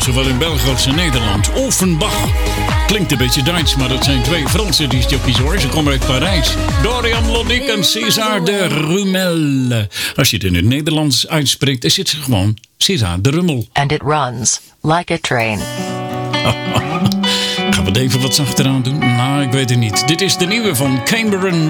zowel in België als in Nederland. Offenbach. Klinkt een beetje Duits, maar dat zijn twee Franse discjockeys hoor. Ze komen uit Parijs. Dorian Lodic en César de Rummel. Als je het in het Nederlands uitspreekt, is het gewoon César de Rummel. And it runs like a train. Gaan we het even wat zachter aan doen? Nou, ik weet het niet. Dit is de nieuwe van Cameron